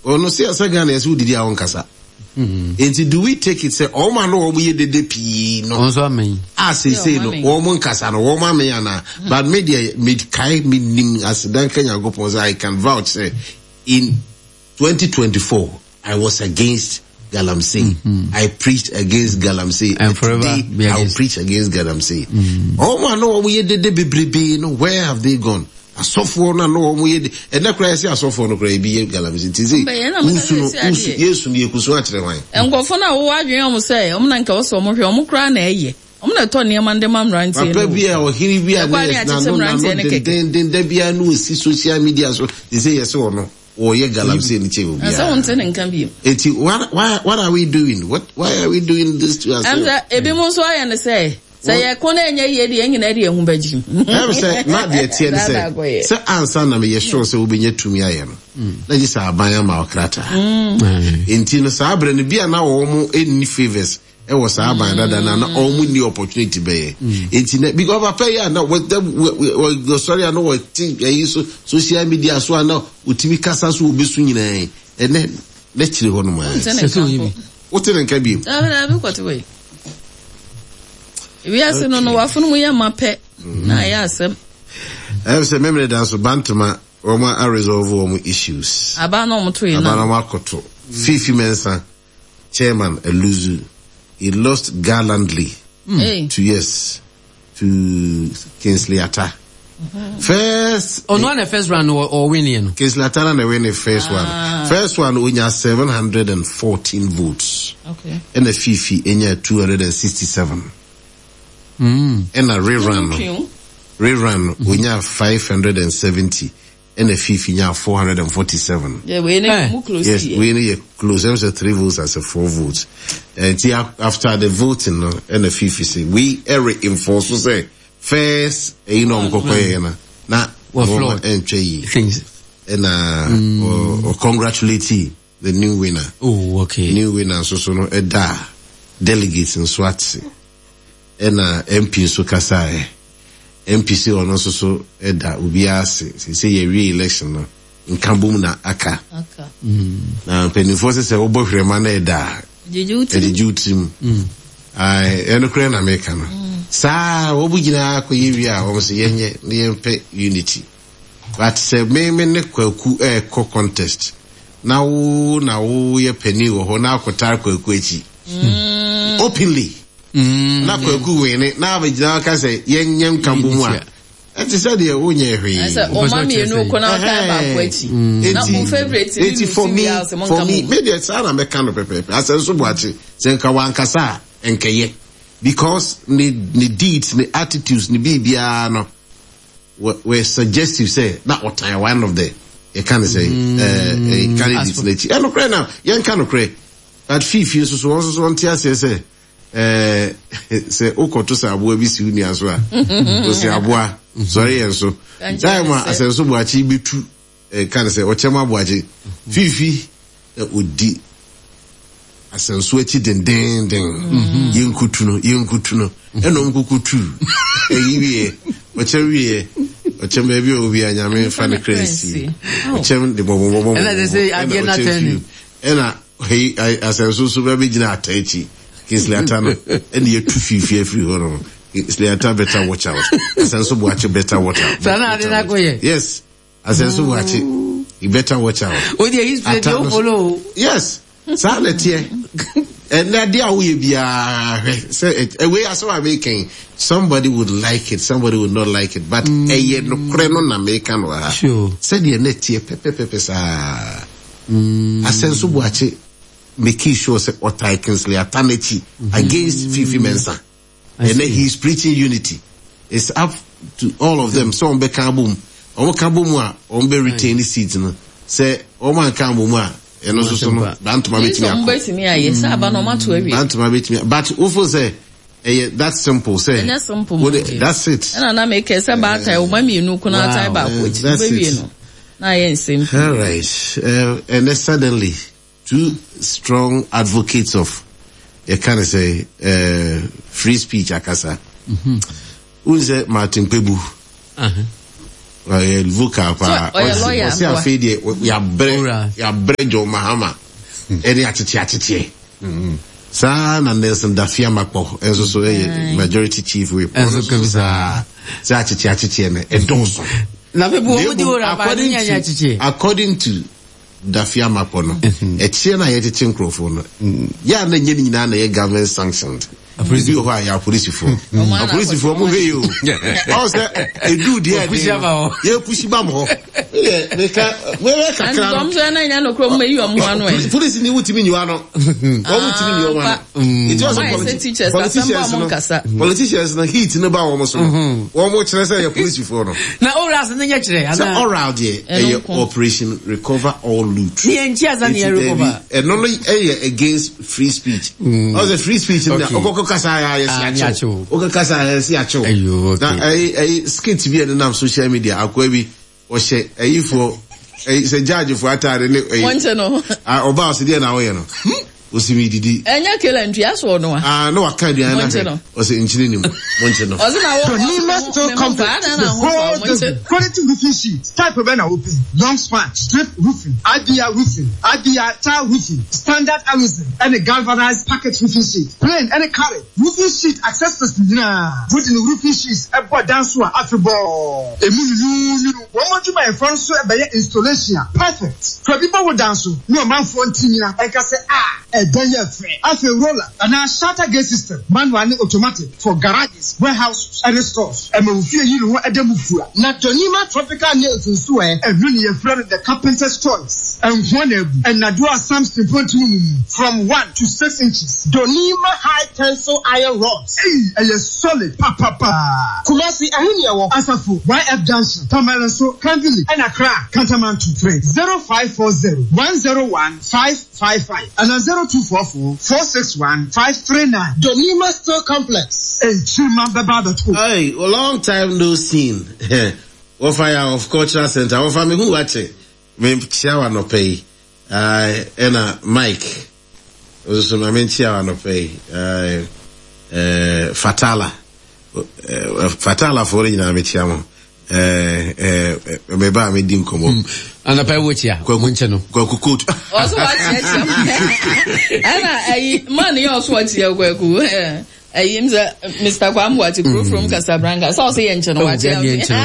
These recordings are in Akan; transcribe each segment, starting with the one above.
ono say Ghana is who did ya onkasa. And do we take it say all man no we de pi no onso amen say no woman kasa no woman me ana but media made kai meaning as dan Kenya go pon I can vouch say in 2024 I was against Galamsey. I preached against Galamsey and forever I will preach against Galamsey. All man no we de be no where have they gone? A software no we and na cry say a software no cry be Galamsey tizi yesu ni ekuso akere wan engofo na wo adwen am say om na nka wo so mo hwe om kra na eye om na to ne man de mam rantie no papa bia o hiri bia na den da bia no si social media so they say yes or no or ye Galamsey ni che obi so won ten nka bi eti what are we doing why are we doing this to ourselves and ebi mo so aye ne say say kona enye ye de enye na de ehu bagim I say not the tie say answer na me ye sure say obenya tumi aye no na ji sa aban ma okrata enti no sa abre ne bia na wo mo any favors e was sa aban dada na all mu ni opportunity be enti na because papa ya na what the sorry I know what think social media so na utimi kasa so obesu nyina e na chire ho no ma what ten kan bi be kwat we we are saying no wafunu mu ya mape na ya asem I say memory dance bantama Roma are resolve all issues abana omuto yi na abana makoto Fifi Mensa chairman Eluzu he lost gallantly 2 years to Kingsley Atta. First on one first round or winning Kingsley Atta na win the first one we had 714 votes okay and the Fifi enya 267 and a rerun we have 570 and a Fifi nya 447 yeah we need close yes we need close them say 3 votes as a 4 votes and after the voting and the Fifi say we reinforce say first you know na things and congratulate the new winner new winner so no delegates in Swatsi and MP so kasai MPC ono so eda obi ase say ye re-election no nkambum na aka na penifo se obohwema na eda jejutim eno kre na America no sa obugina akoyiwi a wo se yenye ne yempe unity but se me ne kwaku ko contest na wo ye peni wo ho na akota kwaku echi openly na kwaku we na abegina ka say yenye nkambum a eti said the onye hwe asa o mami enu ko na ka ba kwachi na mo favorite ni for me maybe sana me kind of pepe asa so buachi se nka wankasa enkeye because the deeds the attitudes the bibia no we suggestive say that what I one of the you can say candidates nature and okay now you can okay but Fifi so want to say say okoto sa abo bi si uni aso a to say aboa sorry enso time asenso buachi bitu can say ochema buachi Fifi odi asenso echi den yenkutu no eno mkukutu eyiwie ochewie ochema bi obi anyame fa ne crazy ochem de bobo and they say again not turning ena hey asenso so be gina atachi Kingsley Atta and you too Fifi every horror Kingsley Atta better watch out asenso buachi better watch out sana de na koye yes asenso buachi you better watch out o dey his play don't follow yes Salete and that dia we bia say away as I making somebody would like it somebody would not like it but no kreno na make no sure said the net pepe sa asenso buachi make sure say otai Kingsley Atta against Fifi Mensa and then he's preaching unity. It's up to all of them so on be kabum on kabum on be retain seats no say o man kabum eno so no bantuma betimi but ufo say that's simple say that's it na make say ba kai o mami enu kuna tai ba ko chi be no na yen simple all right and then suddenly two strong advocates of you can say free speech akasa unse Martin Pebu vocal pa o se afede ya bre Jo Mahama eni atete sa na Nelson Dafia Makpo enso so majority chief we sa atete na edonso na be bo di ora ba nya atete according to Dafia Makpo no etie na yete tinkrofo no ya na nye nyina na ye government sanctioned a police who are police for move you also a do there you push bam ho we and so na nya no krom me you am ho ano police ni wutimi ni wano o wutimi ni wano it was politicians na heat no ba wo so wo mo kire say police for no na oras na nya kire ana oral there operation recover all loot ni enchia za ni recover and no against free speech also free speech na kasa ya siacho o kasa ya siacho na skit bi na social media akwa bi o she ayifo se judge for atare ne wonche no oba o se dia na wo ye no osimi didi enya kele ntua so no no waka dia na o se nchini ni monche no o se na wo ni master company the quality roofing sheet type of na open long span strip roofing adia tile roofing standard aluminum and a galvanized packet roofing sheet plain and a carry roofing sheet accessories na put in roofing sheets e board down so afebo emu one more to my front so e be installation perfect for people who dance no man for ntinyina e ka say a roller and a shutter gate system, manual and automatic for garages, warehouses, and stores. And we feel you know Adamufua. Not Donima tropical nails in Sue and really a friend of the carpenter's choice. And one and Nadua Samson from 1 to 6 inches. Donima high tensile iron rods. And a solid papa. Kumasi Ahinia Asafu, YF Junction, Tamaranso, Candili, and Accra, Cantamantu 3 0540 101 555 and a 0244 461 539. Donima Store Complex. Hey, a long time no seen. Fire of Cultural Center. Of me who watch it. Me chawa no pay. And Mike. Also, I mean chawa no pay. Fatala. Fatala for you know me chawa. Meba me dim komo. Ana pa wotia kwenche no kwaku coat also watia ana man you also watia kwaku Mr. Kwam wati grow from Casablanca so say yenche no watia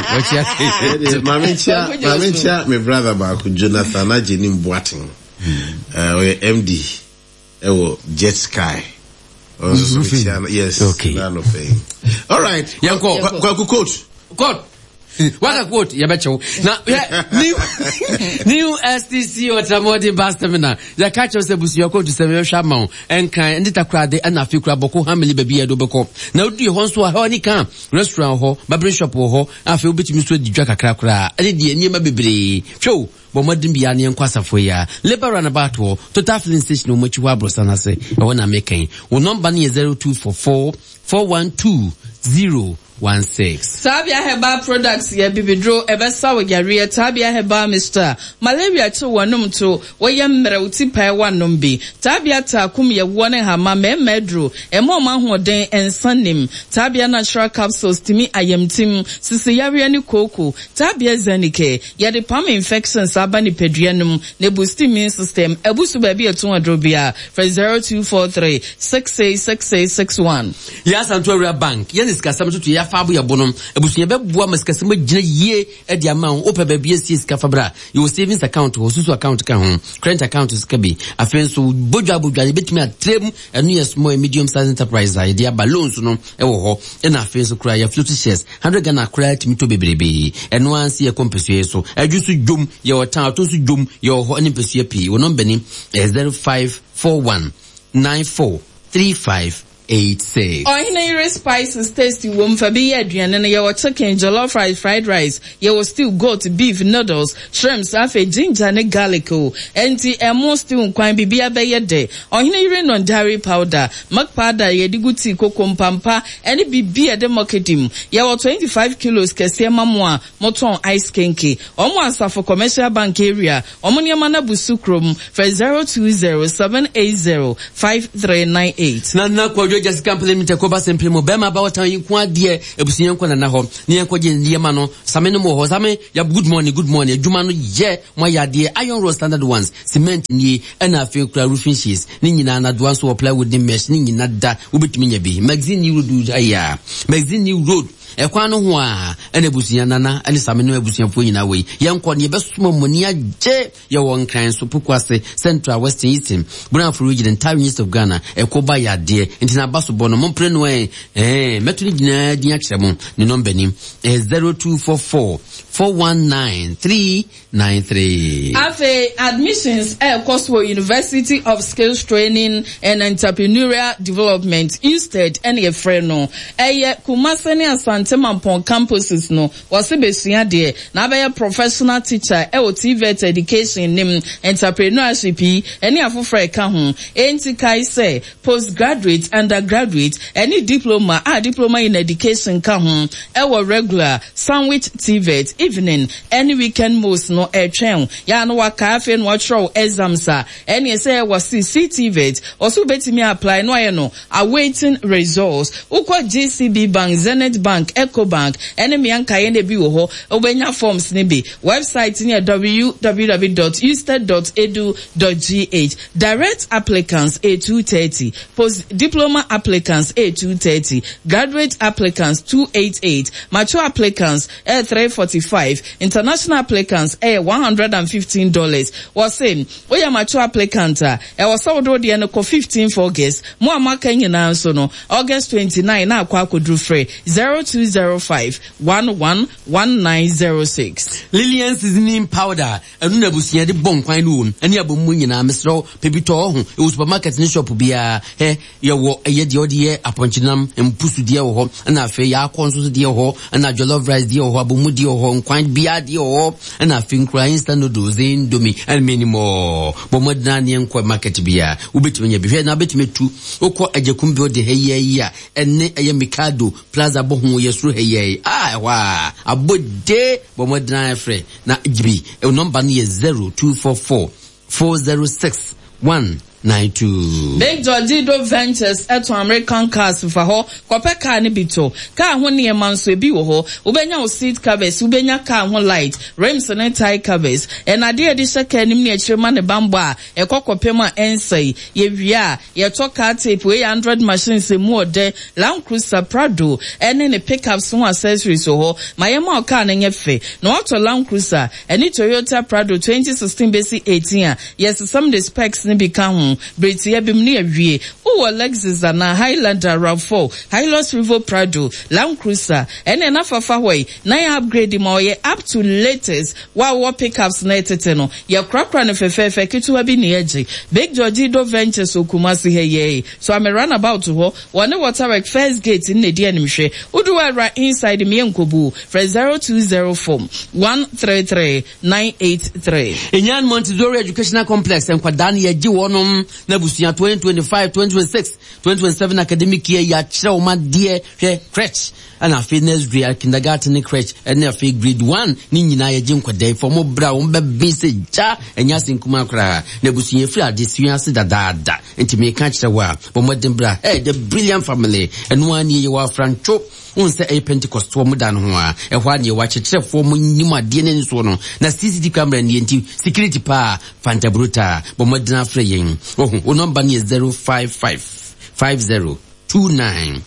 mamencha my brother ba ku Jonathan Ajeni Mboating MD ewo Jet Sky yes okay no paying all right yanko kwaku coat what a quote yabecho na new STC Otamodi bus terminal ya catch us ebusu yako to sebe hwama enkan ndita krade na afikura boko hamili baby edo beko na odi ho nso ha oni kan restaurant ho barber shop ho afi obetimi so di dwa kakra kra ade die niema bebre show bo modin bia ne enkwasafo ya labor runabout ho total filling station o machi wa brosana se e wona mekan wo number ne 0244 412 016. Tabia Heba products ye bibidro ebesa wagyaria Tabia Heba Mr. Malaria to wanum to wayemre utipa wanum bi Tabia takum ye wone hama medro emo mahoden ensanim Tabia natural capsules timi ayemtim sisi yaria ni koko Tabia zenike ye de palm infections abani pedrianum ne boost immune system ebusu baby eto adrobia for 0243 686861. Yes, Antoria Bank yenis kasam to ya fabu ya bonom ebusunya beboa maskasem gina yie e dia ma opa ba bia cs kafabra your savings account ho susu account ka ho current account ska bi afenso bodwa betimi atrem enu yes small medium size enterprise ai dia balloons no e wo ho e na afenso kra ya float shares 100 Ghana kra timi to bebrebe enu anse ye kompesue so adwusu dwom ye otan to su dwom ye ho eni pesue pi wo number ni 0541 9435 86. Ordinary spices tasty wom fabi aduane na your chicken jollof rice fried rice you still goat beef noodles shrimps afi ginger ne garlic o enti emo still kwan bibia be ye de ordinary non dairy powder milk powder ye diguti kokompampa eni bibia de marketing you 25 kilos kese mamwa moton ice kenke omo asafo commercial bank area omo niam na busukrom for 0207805398 na Legacy Company Mitakoba Simple Mobema about you kwa dear Ebusian Kwana ho, Nianko Diamano, Sameno Mo, Same, ya good morning, Jumano, ye, my dear iron road standard ones, cement ye, and I feel roofing sheets, Nina, and advance to apply with the mesh, Nina, that, Ubit Minyabi, Magazine New Road, Magazine New Road. Ekwano hwa ene busia nana ene sameno ebusia fo nyina we yankọ ne besumo moni agye ye won kan so pokwase Central Western Eastern Brunford region entire east of Ghana ekoba yade ntina baso bono mo pre no meto ni gina dia kyeremo ne number ni 0244 419 393. Afe admissions Coastal University of Skills Training and Entrepreneurial Development instead any freno Kumasi ne Asantemampon campuses no was besua de na be professional teacher TVET education nim entrepreneurship any afofra ka ho enti kai say postgraduate undergraduate any diploma in education ka ho regular sandwich TVET evening any weekend most no twen ya no waka afi no watro exams any say was CTVET also betimi apply no aye no awaiting results ukwa GCB Bank Zenith Bank Ecobank enemy ankaye ne bi wo ho obenya forms ne bi website near www.usted.edu.gh direct applicants A230 post diploma applicants A230 graduate applicants 288 mature applicants A345 international applicants $115 was saying we are mature applicant was so de no 15 for August mo amaka nyina so no August 29 na akwa kodru free 0205111906 Lillian seasoning powder enu na busia de bon kwan no eni abomu nyina mesro pebito ho e supermarket ni shop bia ye wo ye de ode aponchinam empusu de ho na afi ya akonso de ho na jollof rice de ho abomu de ho nkwan bia de ho na afi nkra instant noodles indomie and many more bomodna ne nkwa market bia ubetime nya bihwe na betime tu okọ ajekumbi ode heyi a enne eye Mikado Plaza bohu yesru heyi wa abode bomodna efre na gibi e number ni 0244 406 192. Big Jordido Ventures at American Cars for ho kopeka ne bito ka ho ne manso ebi wo ho ubenya o seat covers ubenya ka ho light rims and tire covers and ade ade sheka nim ne achirema ne bambo a ekokopema ensai ye wia ye toka tape we 100 machines mu ode Land Cruiser Prado ene ne pickups ho accessories ho mayema o ka na nyefe no auto Land Cruiser ene Toyota Prado 2016 basic 18 yes some the specs ne become Briti Ebimni Awie, Lexus and Highlander RAV4, Hilux Revo Prado, Land Cruiser, and enough of away, 9 upgrade more up to latest, while pickups neteteno, ya crackran of fefe kitu abini eji, Big Jordido Ventures Kumasi heye, so I'm a runabout to ho, one water first gate in the DNMshe, Uduwa right inside the Mienkobu, for 0204 133 983. In Yan Montessori Educational Complex and Kwadani Yaji na busia 2025 2026 2027 academic year ya chira ma die crèche ana fitness real kindergarten crèche and na grade 1 ni nyina ya jinkwadai for mo bra wo be se ja enya sinkuma kra na busia free adesua se dada ntime ka chira wa bo modern bra the brilliant family and one year wa francho unse Pentecost wo muda no ho a ehwa ne wa chechefo mo nyima de ne so no na CCTV camera ne enti security pa Fanta Bruta bo modern afreyen o number ni 055 50 29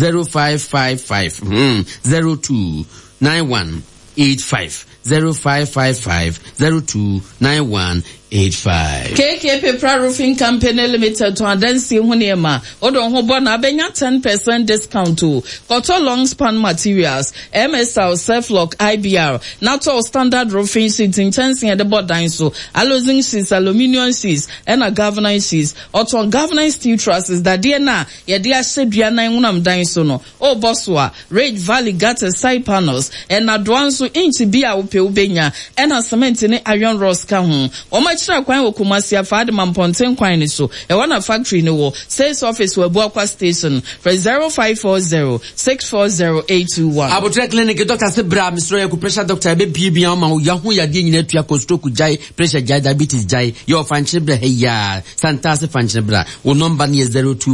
0555 02 91 85 0555 02 91 85. KK Pra Roofing Company Limited to Adensi Huniema. Odo Hobona Benya 10% discount to Koto long span materials, MSL, Self-Lock, IBR, Nato standard roofing sheets intensing at the board so alloying sheets, aluminium sheets, and a governance sheets, Oto governance steel trusses that DNA, Yadia Sebiana Unam Daisono, O Boswa, Red Valley gutter side panels, and Adwanso inch Bia pe ubenya ena cement ne iron rods ka ho o ma kira kwan wo Kumasi afaade mamponten kwan ni so e wana factory ne wo sales office wo Abuakwa station for 0540-640-821 Abotre clinic Dr. Sebra Mr. Yaku pressure doctor be bia ma wo yahu yade nyina tua ko stroke jai pressure jai diabetes jai your fanchi bra heya Santase fanchi bra wo number ni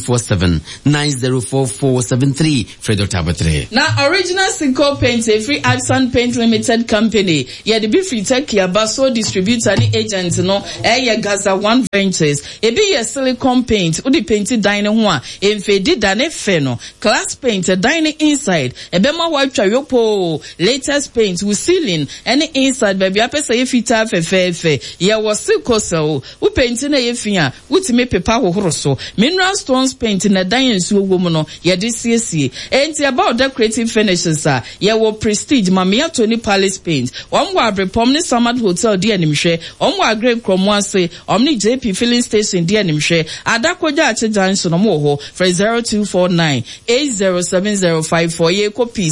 0247-904473 for Dr. Abotre na original Cinco Paint free Adson Paint Limited Company ye the be free tech ya baso distributor ni agent no Gaza One Ventures ebi ye silicone paint udi painti dine ho a emfedi dane fe no class paint dine inside ebe ma wa twa yopo latest paint with ceiling any inside baby apesa ye fita fe ye was sikosel u paint na ye fia utime pepa hohoro so mineral stones paint na dine nsu ogwo no ye de siesie enti about decorative finishes ye wo prestige mamia Tony Palace paint omwa abrepom ni Samad Hotel de animhwe omwa great kromwase omni JP filling station de animhwe adakoja ache junction no mo ho for 0249 807054 ye copy